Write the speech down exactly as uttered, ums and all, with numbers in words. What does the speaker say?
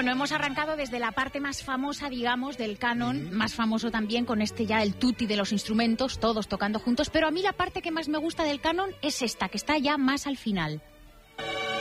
Bueno, hemos arrancado desde la parte más famosa, digamos, del canon, uh-huh. más famoso también con este ya el tutti de los instrumentos, todos tocando juntos, pero a mí la parte que más me gusta del canon es esta, que está ya más al final.